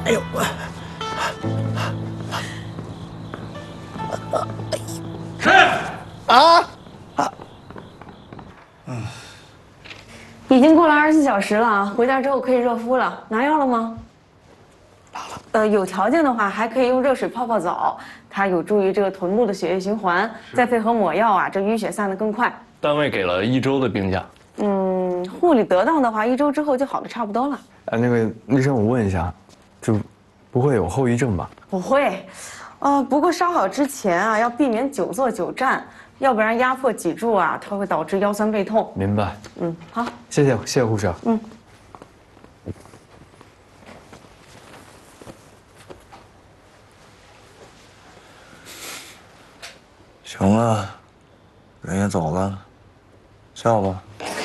哎呦我。 谁？ 已经过了24小时了啊，回家之后可以热敷了。拿药了吗？拿了。有条件的话，还可以用热水泡泡澡，它有助于这个臀部的血液循环，再配合抹药啊，这淤血散得更快。 单位给了1周的病假。 护理得当的话，1周之后就好的差不多了。 那个医生，我问一下，就不会有后遗症吧？ 不会，不过烧好之前啊，要避免久坐久站，要不然压迫脊柱啊，它会导致腰酸背痛。 明白。 好， 谢谢护士。 行了，人也走了，笑吧。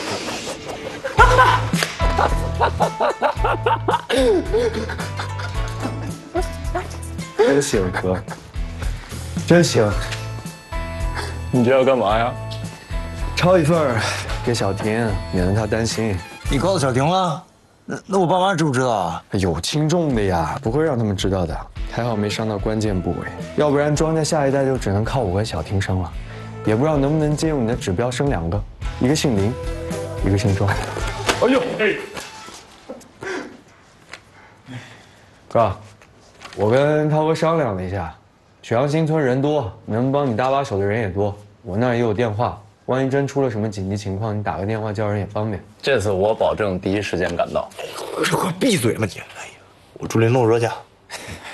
真行哥，真行。 你这要干嘛呀？ 抄一份儿给小婷，免得她担心。 你告诉小婷了？那我爸妈知不知道啊？ 有轻重的呀，不会让他们知道的。还好没伤到关键部位，要不然庄家下一代就只能靠我和小婷生了。也不知道能不能借用你的指标生2个，一个姓林，一个姓庄。 哎呦， 哥，我跟涛哥商量了一下，曲阳新村人多，能帮你搭把手的人也多，我那儿也有电话，万一真出了什么紧急情况，你打个电话叫人也方便。 这次我保证第一时间赶到。 快闭嘴吧你！哎呀，我住林路热家。